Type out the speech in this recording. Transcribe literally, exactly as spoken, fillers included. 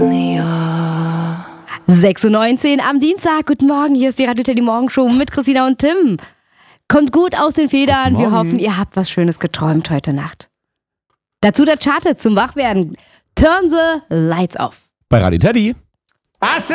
sechs Uhr neunzehn am Dienstag. Guten Morgen, hier ist die Radio Teddy Morgenshow mit Christina und Tim. Kommt gut aus den Federn. Wir hoffen, ihr habt was Schönes geträumt heute Nacht. Dazu der Chart zum Wachwerden. Turn the lights off. Bei Radio Teddy. Was?